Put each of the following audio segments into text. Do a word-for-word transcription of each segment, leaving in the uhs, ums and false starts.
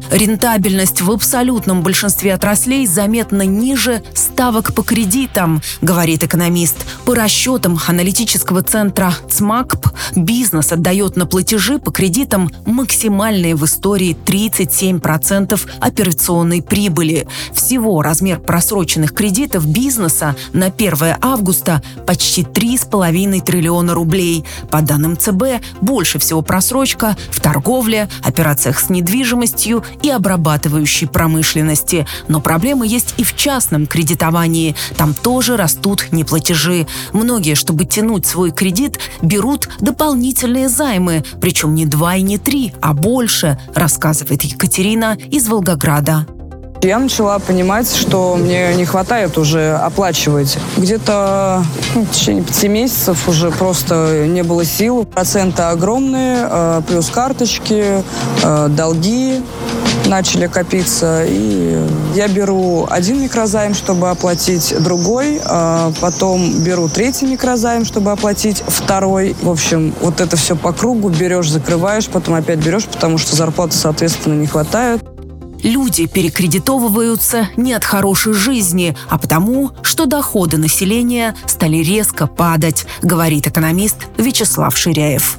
Рентабельность в абсолютном большинстве отраслей заметно ниже ставок по кредитам, говорит экономист. По расчетам аналитического центра ЦМАКП, бизнес отдает на платежи по кредитам максимальные в истории тридцать семь процентов операционной прибыли. Всего размер просроченных кредитов бизнеса на первое августа почти три с половиной триллиона рублей. По данным ЦБ, больше всего просрочка в торговле, операциях с недвижимостью и обрабатывающей промышленности. Но проблемы есть и в частном кредитовании. Там тоже растут неплатежи. Многие, чтобы тянуть свой кредит, берут дополнительные займы. Причем не два и не три, а больше, рассказывает Екатерина из Волгограда. Я начала понимать, что мне не хватает уже оплачивать. Где-то ну, в течение пяти месяцев уже просто не было сил. Проценты огромные, плюс карточки, долги начали копиться. И я беру один микрозайм, чтобы оплатить другой, потом беру третий микрозайм, чтобы оплатить второй. В общем, вот это все по кругу. Берешь, закрываешь, потом опять берешь, потому что зарплаты, соответственно, не хватает. Люди перекредитовываются не от хорошей жизни, а потому, что доходы населения стали резко падать, говорит экономист Вячеслав Ширяев.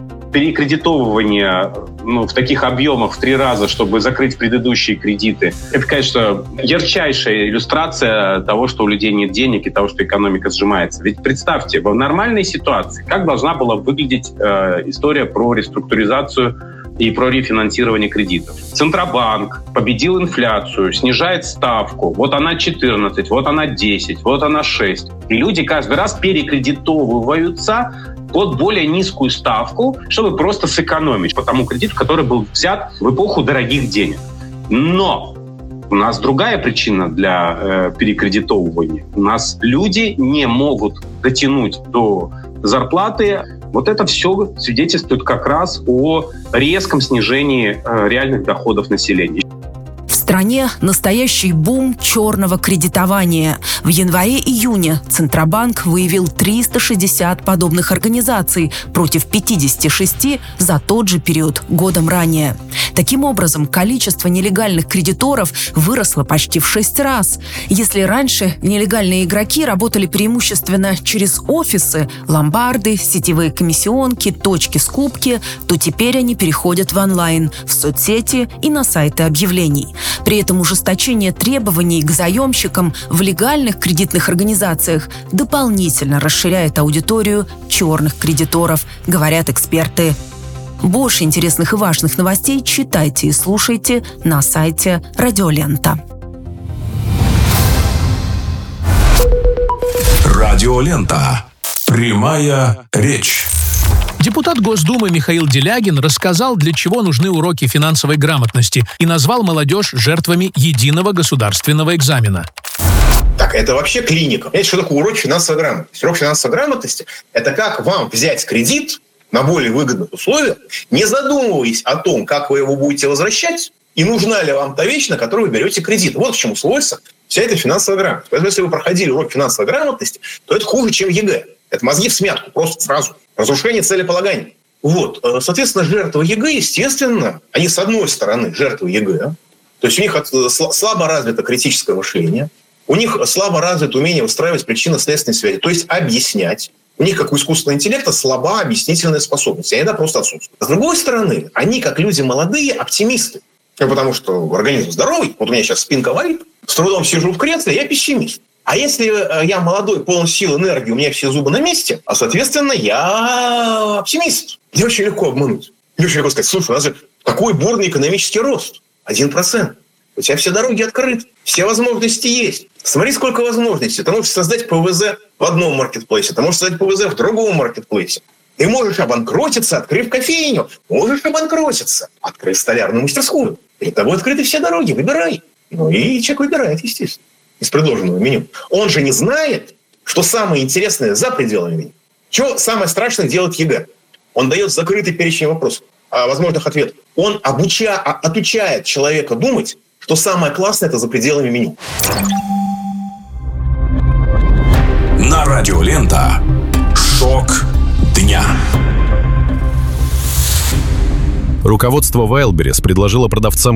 Перекредитовывание ну, в таких объемах в три раза, чтобы закрыть предыдущие кредиты, это, конечно, ярчайшая иллюстрация того, что у людей нет денег и того, что экономика сжимается. Ведь представьте, в нормальной ситуации, как должна была выглядеть э, история про реструктуризацию и про рефинансирование кредитов. Центробанк победил инфляцию, снижает ставку. Вот она четырнадцать, вот она десять, вот она шесть. И люди каждый раз перекредитовываются под более низкую ставку, чтобы просто сэкономить по тому кредиту, который был взят в эпоху дорогих денег. Но у нас другая причина для э, перекредитовывания. У нас люди не могут дотянуть до зарплаты. Вот это все свидетельствует как раз о резком снижении э, реальных доходов населения. В стране настоящий бум черного кредитования. В январе-июне Центробанк выявил триста шестьдесят подобных организаций против пятидесяти шести за тот же период годом ранее. Таким образом, количество нелегальных кредиторов выросло почти в шесть раз. Если раньше нелегальные игроки работали преимущественно через офисы, ломбарды, сетевые комиссионки, точки скупки, то теперь они переходят в онлайн, в соцсети и на сайты объявлений. При этом ужесточение требований к заемщикам в легальных кредитных организациях дополнительно расширяет аудиторию черных кредиторов, говорят эксперты. Больше интересных и важных новостей читайте и слушайте на сайте Радиолента. Радиолента. Прямая речь. Депутат Госдумы Михаил Делягин рассказал, для чего нужны уроки финансовой грамотности, и назвал молодежь жертвами единого государственного экзамена. Так, это вообще клиника. Понимаете, что такое урок финансовой грамотности? Урок финансовой грамотности – это как вам взять кредит на более выгодных условиях, не задумываясь о том, как вы его будете возвращать, и нужна ли вам та вещь, на которую вы берете кредит. Вот к чему сводится вся эта финансовая грамотность. Поэтому, если вы проходили урок финансовой грамотности, то это хуже, чем ЕГЭ. Это мозги в смятку, просто сразу. Разрушение целеполагания. Вот. Соответственно, жертвы ЕГЭ, естественно, они, с одной стороны, жертвы ЕГЭ, то есть у них слабо развито критическое мышление, у них слабо развито умение выстраивать причинно-следственные связи, то есть объяснять. У них, как у искусственного интеллекта, слаба объяснительная способность. Они, да, просто отсутствуют. С другой стороны, они, как люди молодые, оптимисты. Потому что организм здоровый, вот у меня сейчас спинка варит, с трудом сижу в кресле, я пессимист. А если я молодой, полон сил, энергии, у меня все зубы на месте, а, соответственно, я оптимист. Мне очень легко обмануть. Мне очень легко сказать, слушай, у нас же такой бурный экономический рост. Один процент. У тебя все дороги открыты, все возможности есть. Смотри, сколько возможностей. Ты можешь создать ПВЗ в одном маркетплейсе, ты можешь создать ПВЗ в другом маркетплейсе. Ты можешь обанкротиться, открыв кофейню. Можешь обанкротиться, открыв столярную мастерскую. Перед тобой открыты все дороги, выбирай. Ну и человек выбирает, естественно, из предложенного меню. Он же не знает, что самое интересное за пределами меню. Что самое страшное делает ЕГЭ? Он дает закрытый перечень вопросов, возможных ответов. Он обуча, отучает человека думать, что самое классное – это за пределами меню. На Радиолента. Шок дня. Руководство Wildberries предложило продавцам